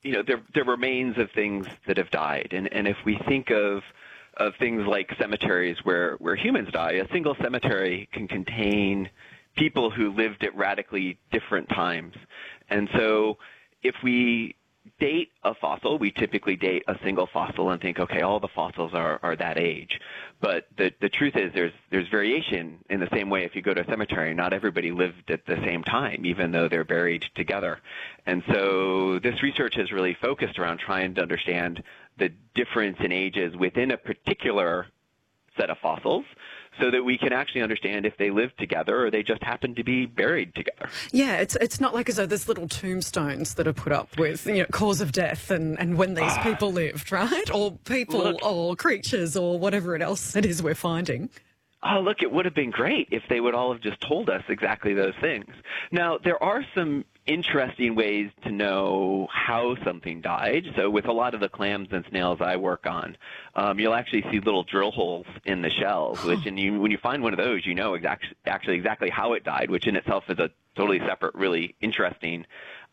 there remains of things that have died. And if we think of things like cemeteries where humans die, a single cemetery can contain people who lived at radically different times. And so if we date a fossil, we typically date a single fossil and think, okay, all the fossils are that age. But the truth is there's variation in the same way. If you go to a cemetery, not everybody lived at the same time, even though they're buried together. And so this research has really focused around trying to understand the difference in ages within a particular set of fossils, so that we can actually understand if they lived together or they just happened to be buried together. Yeah, it's not like as though there's little tombstones that are put up with cause of death and when these people lived, right? Or people or creatures or whatever else it is we're finding. Oh, look, it would have been great if they would all have just told us exactly those things. Now, there are some interesting ways to know how something died. So with a lot of the clams and snails I work on, you'll actually see little drill holes in the shells, which when you find one of those, you know exactly how it died, which in itself is a totally separate, really interesting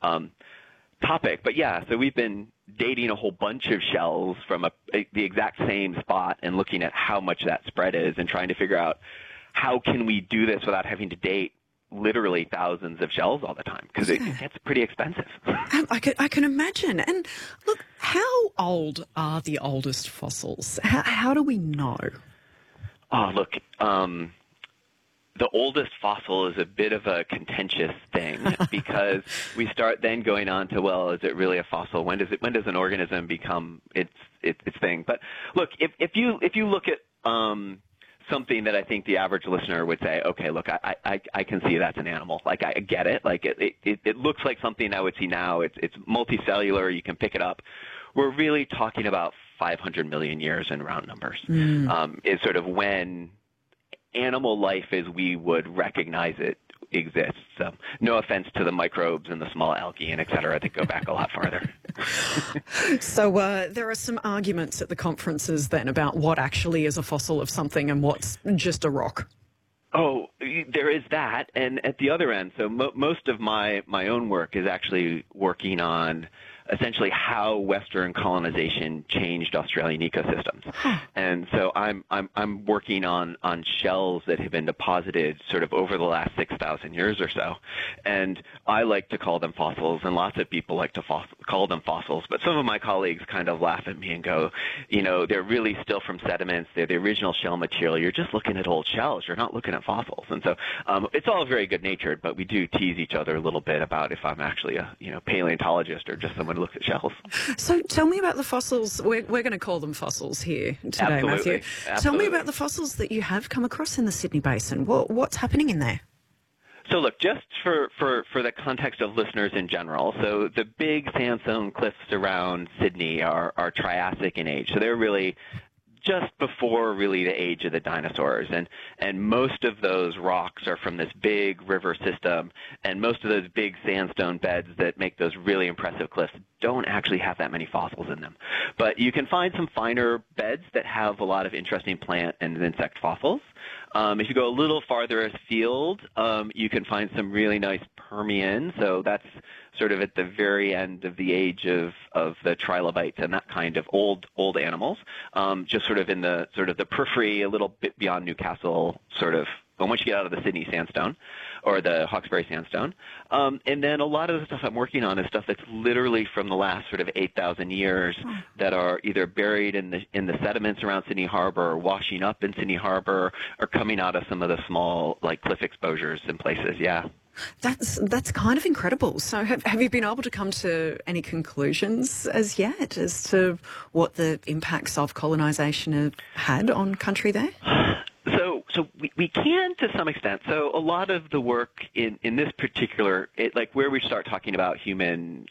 topic. But yeah, so we've been dating a whole bunch of shells from the exact same spot and looking at how much that spread is and trying to figure out how can we do this without having to date literally thousands of shells all the time, because it gets pretty expensive. I can imagine. And look, how old are the oldest fossils? How do we know? Oh, look, the oldest fossil is a bit of a contentious thing because we start then going on to, well, is it really a fossil? When does an organism become its thing? But look, if you look at something that I think the average listener would say, okay, look, I can see that's an animal. Like, I get it. Like, it looks like something I would see now. It's multicellular. You can pick it up. We're really talking about 500 million years in round numbers. Is sort of when animal life as we would recognize it exists. No offense to the microbes and the small algae and et cetera that go back a lot farther. So there are some arguments at the conferences then about what actually is a fossil of something and what's just a rock. Oh, there is that. And at the other end, so most of my own work is actually working on essentially how Western colonization changed Australian ecosystems. And so I'm working on shells that have been deposited sort of over the last 6,000 years or so. And I like to call them fossils, and lots of people like to call them fossils. But some of my colleagues kind of laugh at me and go, they're really still from sediments. They're the original shell material. You're just looking at old shells. You're not looking at fossils. And so it's all very good-natured, but we do tease each other a little bit about if I'm actually a paleontologist or just someone who looks at shells. So tell me about the fossils. We're going to call them fossils here today, Absolutely. Matthew. Absolutely. Tell me about the fossils that you have come across in the Sydney Basin. What's happening in there? So look, just for the context of listeners in general, so the big sandstone cliffs around Sydney are Triassic in age. So they're really just before really the age of the dinosaurs. And most of those rocks are from this big river system, and most of those big sandstone beds that make those really impressive cliffs don't actually have that many fossils in them. But you can find some finer beds that have a lot of interesting plant and insect fossils. If you go a little farther afield, you can find some really nice Permian. So that's sort of at the very end of the age of the trilobites and that kind of old animals, just sort of in the periphery, a little bit beyond Newcastle, sort of. But once you get out of the Sydney sandstone or the Hawkesbury sandstone, and then a lot of the stuff I'm working on is stuff that's literally from the last sort of 8,000 years that are either buried in the sediments around Sydney Harbor or washing up in Sydney Harbor or coming out of some of the small cliff exposures in places. Yeah. That's kind of incredible. So have you been able to come to any conclusions as yet as to what the impacts of colonisation have had on country there? So we can to some extent. So a lot of the work in this particular, where we start talking about human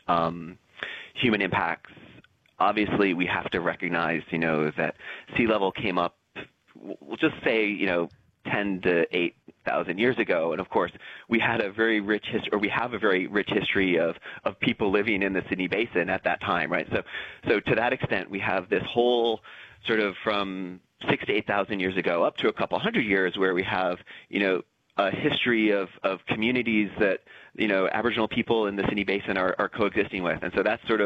impacts, obviously we have to recognize, that sea level came up, we'll just say, 10 to 8,000 years ago. And of course, we had a very rich history, or we have a very rich history of people living in the Sydney Basin at that time, right? So to that extent, we have this whole sort of from 6,000 to 8,000 years ago up to a couple hundred years where we have, a history of communities that, Aboriginal people in the Sydney Basin are coexisting with. And so that's sort of